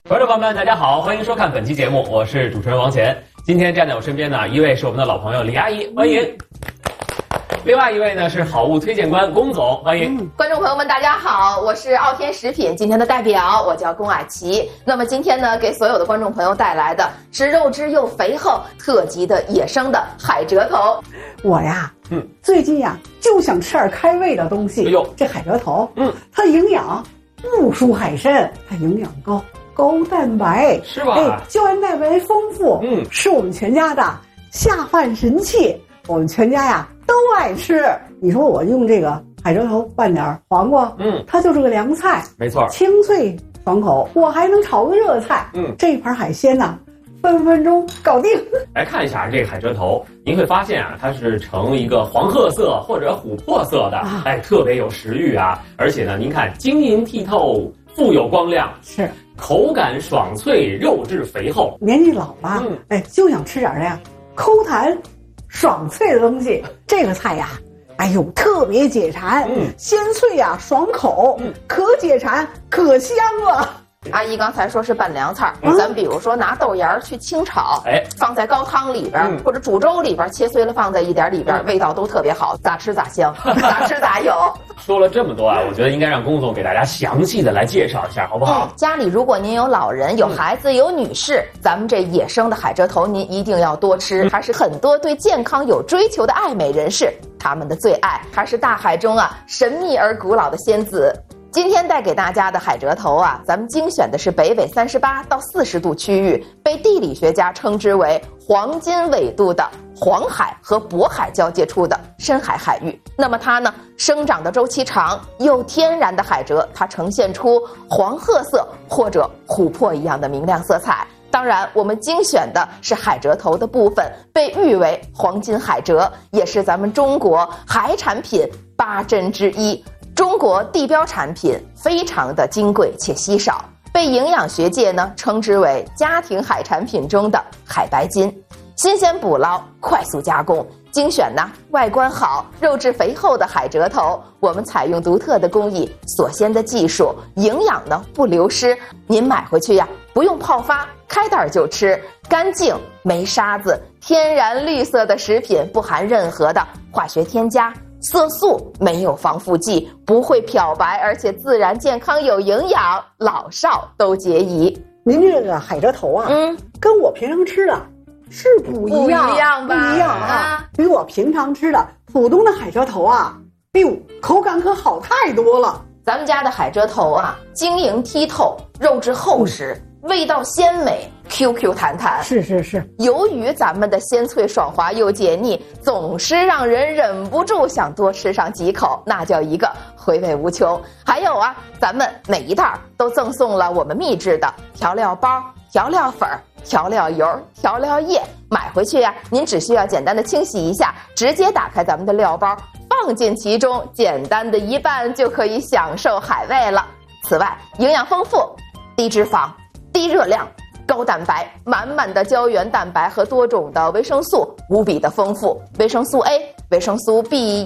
观众朋友们，大家好，欢迎收看本期节目，我是主持人王乾。今天站在我身边呢，一位是我们的老朋友李阿姨，欢迎。另外一位呢是好物推荐官龚总，欢迎。 观众朋友们，大家好，我是傲天食品今天的代表，我叫龚蔼琪。那么今天呢，给所有的观众朋友带来的是肉质又肥厚、特级的野生的海蜇头。 我呀，最近呀就想吃点开胃的东西。这海蜇头，它营养不输海参，它营养高。高蛋白是吧？ 胶原蛋白丰富，是我们全家的下饭神器，我们全家呀都爱吃。你说我用这个海蜇头拌点黄瓜，它就是个凉菜， 没错， 清脆爽口。我还能炒个热菜，这一盘海鲜呢，分分钟搞定。 来看一下这个海蜇头，您会发现啊，它是呈一个黄褐色或者琥珀色的，特别有食欲啊。而且呢，您看晶莹剔透，富有光亮， 是。 口感爽脆，肉质肥厚。 年纪老了，就想吃点这样抠弹、爽脆的东西。这个菜呀，哎呦，特别解馋，鲜脆呀，爽口，可解馋可香了。 阿姨刚才说是拌凉菜，咱比如说拿豆芽去清炒，放在高汤里边，或者煮粥里边，切碎了放在一点里边，味道都特别好，咋吃咋香，咋吃咋有。 说了这么多啊，我觉得应该让龚总给大家详细的来介绍一下，好不好？ 家里如果您有老人、有孩子、有女士，咱们这野生的海蜇头您一定要多吃，它是很多对健康有追求的爱美人士他们的最爱，它是大海中神秘而古老的仙子。今天带给大家的海蜇头咱们精选的是北纬38到40度区域，被地理学家称之为黄金纬度的黄海和渤海交界处的深海海域。那么它呢，生长的周期长，又天然的海蜇，它呈现出黄褐色或者琥珀一样的明亮色彩。当然，我们精选的是海蜇头的部分，被誉为黄金海蜇，也是咱们中国海产品8珍之一。中国地标产品，非常的金贵且稀少，被营养学界呢称之为家庭海产品中的海白金。新鲜捕捞，快速加工，精选外观好、肉质肥厚的海蜇头，我们采用独特的工艺、所先的技术，营养不流失。您买回去不用泡发，开袋就吃，干净没沙子，天然绿色的食品，不含任何的化学添加。色素，没有防腐剂，不会漂白，而且自然健康有营养，老少都皆宜。 您这个海蜇头跟我平常吃的是不一样吧？ 不一样比我平常吃的普通的海蜇头哎呦，口感可好太多了。 咱们家的海蜇头晶莹剔透，肉质厚实，味道鲜美，Q 弹弹。 是。 由于咱们的鲜脆爽滑又解腻，总是让人忍不住想多吃上几口，那叫一个回味无穷。还有咱们每一袋都赠送了我们秘制的调料包、调料粉、调料油、调料液。买回去您只需要简单的清洗一下，直接打开咱们的料包，放进其中，简单的一拌就可以享受海味了。此外，营养丰富，低脂肪、低热量、高蛋白，满满的胶原蛋白和多种的维生素，无比的丰富。维生素 A、维生素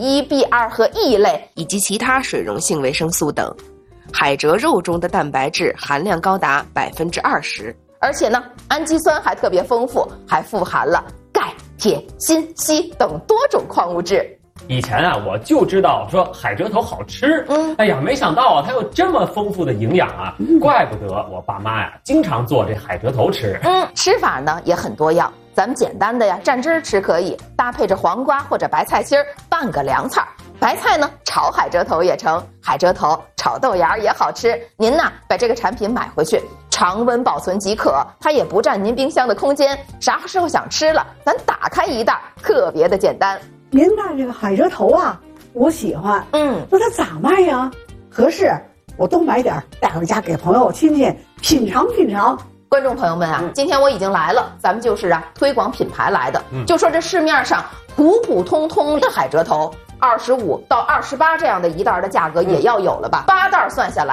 B1、B2 和 E 类，以及其他水溶性维生素等。海蜇肉中的蛋白质含量高达20%，而且氨基酸还特别丰富，还富含了钙、铁、锌、硒等多种矿物质。 以前我就知道说海蜇头好吃，哎呀，没想到它有这么丰富的营养怪不得我爸妈经常做这海蜇头吃。 吃法也很多样，咱们简单的蘸汁吃可以，搭配着黄瓜或者白菜心拌个凉菜。白菜炒海蜇头也成，海蜇头炒豆芽也好吃。您把这个产品买回去，常温保存即可，它也不占您冰箱的空间，啥时候想吃了，咱打开一袋，特别的简单。 您带这个海蜇头我喜欢，那它咋卖呀？合适我多买点带回家给朋友亲戚品尝品尝。 观众朋友们今天我已经来了，咱们就是推广品牌来的。就说这市面上普普通通的海蜇头，25到28这样的一袋的价格也要有了吧？8袋算下来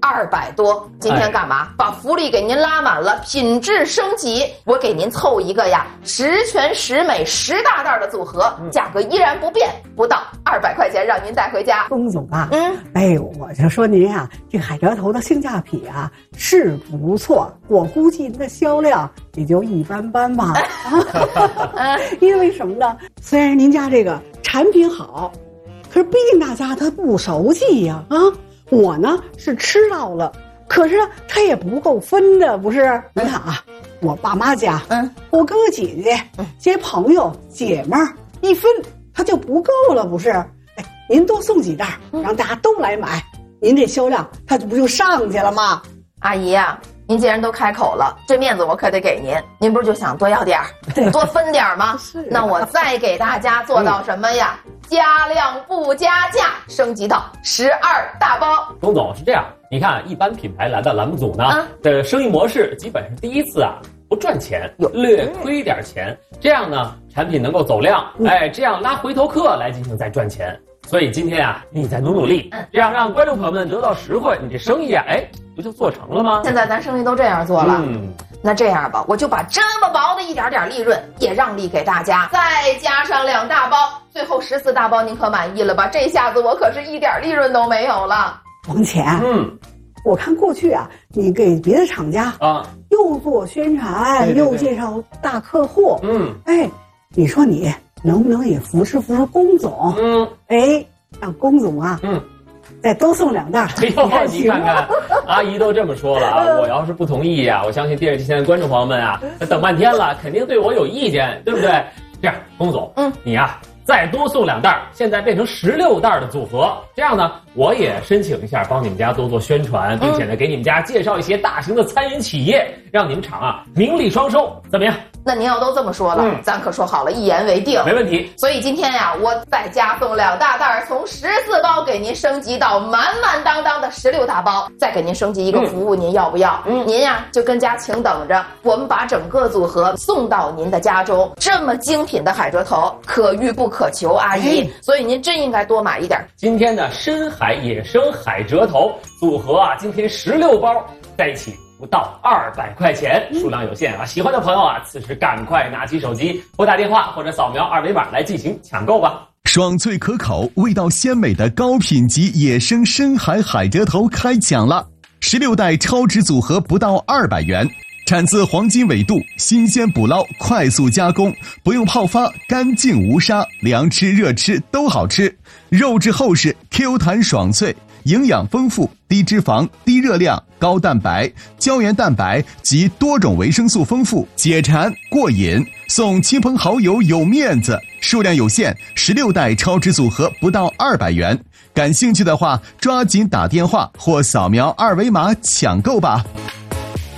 200多。今天干嘛？把福利给您拉满了，品质升级。我给您凑一个呀，10全10美10大袋的组合，价格依然不变，不到200块钱让您带回家。 龚总啊，哎，我就说您啊，这个海蜇头的性价比啊是不错，我估计您的销量也就一般般吧。因为什么呢？虽然您家这个产品好，可是毕竟大家他不熟悉呀我呢是吃到了，可是他也不够分的，不是？你看啊，我爸妈家，我哥哥姐姐，这些朋友姐们儿一分他就不够了，不是？哎，您多送几袋，让大家都来买，您这销量它不就上去了吗？ 阿姨呀，您既然都开口了，这面子我可得给您。您不是就想多要点儿，多分点儿吗？ 是。 那我再给大家做到什么呀？加量不加价，升级到12大包。 龚总是这样，你看一般品牌来到栏目组呢的生意模式，基本是第一次啊不赚钱，略亏点钱，这样呢产品能够走量，这样拉回头客来进行再赚钱。所以今天啊，你再努力，这样让观众朋友们得到实惠，你这生意啊，不就做成了吗？ 现在咱生意都这样做了，那这样吧，我就把这么薄的一点点利润也让利给大家，再加上2大包，最后14大包，您可满意了吧？这下子我可是一点利润都没有了。 王钱，我看过去啊，你给别的厂家又做宣传，又介绍大客户，你说你能不能也扶持龚总？让龚总啊，再多送2袋。 你看看，阿姨都这么说了啊，我要是不同意啊，我相信电视机前的观众朋友们啊，等半天了，肯定对我有意见，对不对？这样，龚总，你啊再多送2袋，现在变成16袋的组合，这样呢，我也申请一下，帮你们家多做宣传，并且呢，给你们家介绍一些大型的餐饮企业，让你们厂啊名利双收，怎么样？ 那您要都这么说了，咱可说好了，一言为定， 没问题。 所以今天呀，我再加送2大袋，从14包给您升级到满满当当的16大包，再给您升级一个服务，您要不要？您呀就跟家请等着，我们把整个组合送到您的家中。这么精品的海蜇头，可遇不可求，阿姨，所以您真应该多买一点。 今天的深海野生海蜇头组合啊，今天16包在一起不到200块钱，数量有限啊！喜欢的朋友啊，此时赶快拿起手机拨打电话或者扫描2维码来进行抢购吧。 爽脆可口、味道鲜美的高品级野生深海海蜇头开抢了！16袋超值组合不到200元，产自黄金纬度，新鲜捕捞，快速加工，不用泡发，干净无沙，凉吃热吃都好吃，肉质厚实 ，Q 弹爽脆。营养丰富，低脂肪、低热量、高蛋白、胶原蛋白及多种维生素丰富，解馋过瘾，送亲朋好友有面子。数量有限，16袋超值组合不到200元。感兴趣的话，抓紧打电话或扫描2维码抢购吧。